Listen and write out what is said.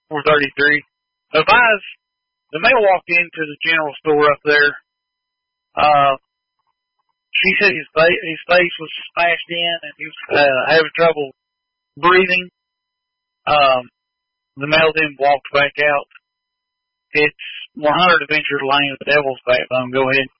433. So the male walked into the general store up there. She said his face was smashed in and he was having trouble breathing. The male then walked back out. It's 100 Adventure Lane, the Devil's Backbone. Go ahead.